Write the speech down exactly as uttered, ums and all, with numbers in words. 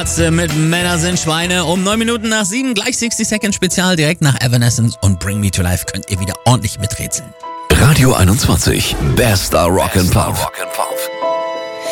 Ärzte mit Männer sind Schweine. Um neun Minuten nach sieben, gleich sixty Second Spezial, direkt nach Evanescence und Bring Me to Life könnt ihr wieder ordentlich miträtseln. Radio einundzwanzig, bester Rock and Pop.